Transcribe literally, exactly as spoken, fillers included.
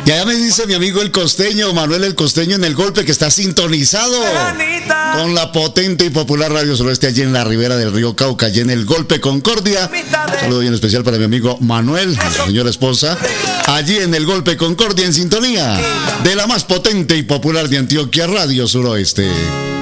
Y allá me dice mi amigo el costeño, Manuel el Costeño en el Golpe, que está sintonizado con la potente y popular Radio Suroeste allí en la ribera del río Cauca, allí en el Golpe Concordia. Un saludo bien especial para mi amigo Manuel, su señora esposa, allí en el Golpe Concordia, en sintonía de la más potente y popular de Antioquia, Radio Suroeste.